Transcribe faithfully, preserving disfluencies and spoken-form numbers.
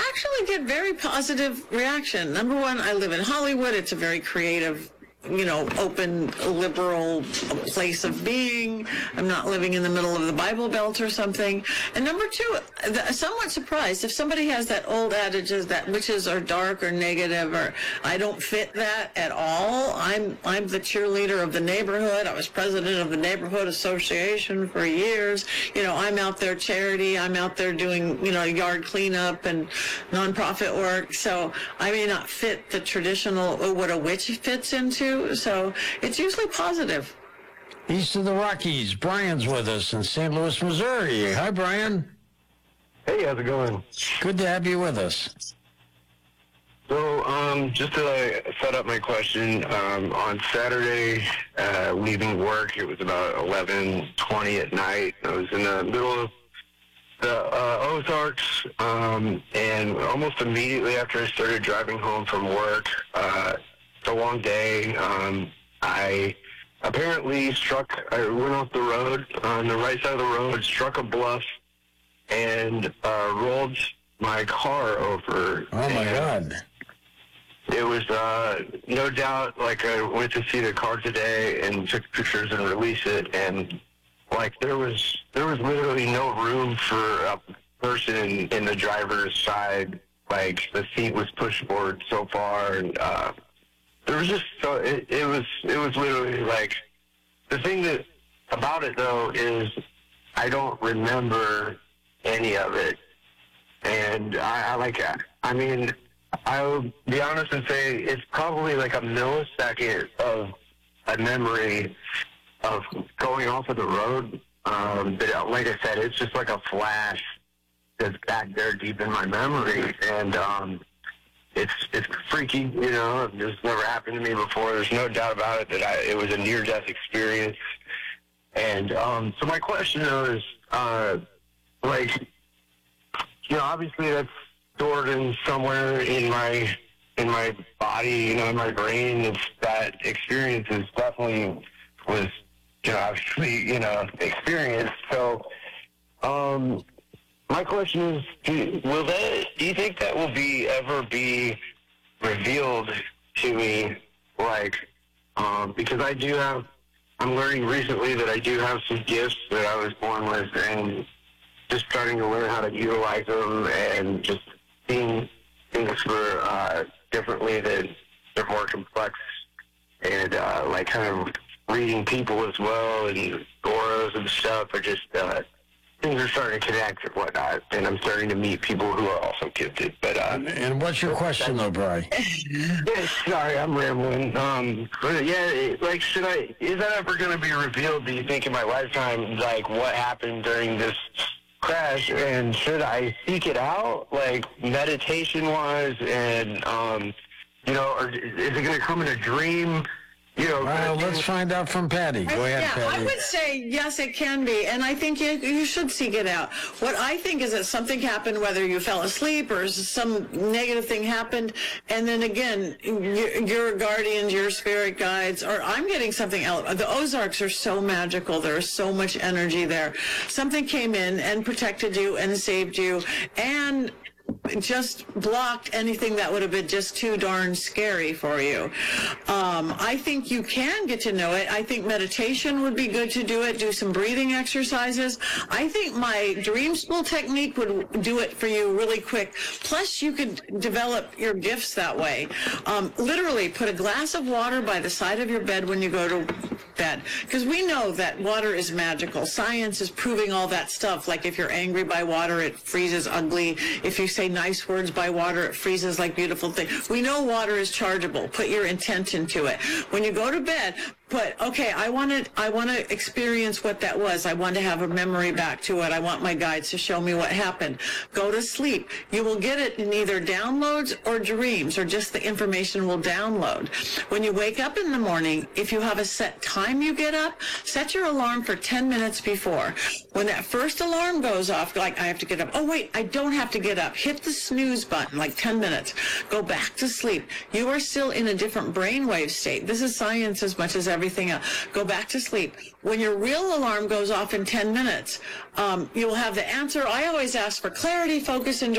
actually get very positive reaction. Number one, I live in Hollywood. It's a very creative, you know, open, liberal place of being. I'm not living in the middle of the Bible Belt or something. And number two, somewhat surprised if somebody has that old adage that witches are dark or negative or I don't fit that at all. I'm I'm the cheerleader of the neighborhood. I was president of the neighborhood association for years. You know, I'm out there charity. I'm out there doing, you know, yard cleanup and nonprofit work. So I may not fit the traditional what a witch fits into. So it's usually positive. East of the Rockies, Brian's with us in Saint Louis, Missouri. Hi, Brian. Hey, how's it going? Good to have you with us. So, um, just to like, set up my question, um, on Saturday, uh, leaving work, it was about eleven twenty at night. I was in the middle of the uh, Ozarks, um, and almost immediately after I started driving home from work, uh, it's a long day. Um, I apparently struck, I went off the road on the right side of the road, struck a bluff, and uh, rolled my car over. Oh, my God. It was uh, no doubt, like, I went to see the car today and took pictures and released it, and, like, there was there was literally no room for a person in, in the driver's side. Like, the seat was pushed forward so far, and, uh, There was just so it, it was it was literally like the thing that about it though is I don't remember any of it, and I, I like I mean I'll be honest and say it's probably like a millisecond of a memory of going off of the road. Um, but like I said, it's just like a flash that's back there deep in my memory, and um. It's it's freaky, you know. It's never happened to me before. There's no doubt about it that I, it was a near-death experience. And um, so my question though is, uh, like, you know, obviously that's stored in somewhere in my in my body, you know, in my brain. It's that experience is definitely was, you know, obviously, you know, experienced. So. Um, My question is, do, will that, do you think that will be ever be revealed to me, like, um, because I do have, I'm learning recently that I do have some gifts that I was born with, and just starting to learn how to utilize them and just seeing things for, uh, differently, that they're more complex, and, uh, like, kind of reading people as well, and auras and stuff are just, uh, things are starting to connect and whatnot, and I'm starting to meet people who are also gifted. But uh, and, and what's your question, though, Brian? Yeah, sorry, I'm rambling. Um, but yeah, like, should I? Is that ever going to be revealed? Do you think in my lifetime, like, what happened during this crash? And should I seek it out, like, meditation-wise, and um, you know, or is it going to come in a dream? You know, well, let's find out from Patty. Go ahead, yeah, Patty. I would say yes, it can be, and I think you, you should seek it out. What I think is that something happened, whether you fell asleep or some negative thing happened, and then again, your, your guardians, your spirit guides, or I'm getting something else. The Ozarks are so magical. There is so much energy there. Something came in and protected you and saved you, and just blocked anything that would have been just too darn scary for you. Um, I think you can get to know it. I think meditation would be good to do it, do some breathing exercises. I think my dream school technique would do it for you really quick. Plus, you could develop your gifts that way. Um, literally, put a glass of water by the side of your bed when you go to bed. Because we know that water is magical. Science is proving all that stuff. Like if you're angry by water, it freezes ugly. If you say nice words by water, it freezes like beautiful things. We know water is chargeable. Put your intent into it. When you go to bed, put, okay, I want to I want to experience what that was. I want to have a memory back to it. I want my guides to show me what happened. Go to sleep. You will get it in either downloads or dreams, or just the information will download. When you wake up in the morning, if you have a set time you get up, set your alarm for ten minutes before. When that first alarm goes off, like I have to get up. Oh, wait, I don't have to get up. Hit the snooze button, like ten minutes. Go back to sleep. You are still in a different brainwave state. This is science as much as everything else. Go back to sleep. When your real alarm goes off in ten minutes, um, you will have the answer. I always ask for clarity, focus, and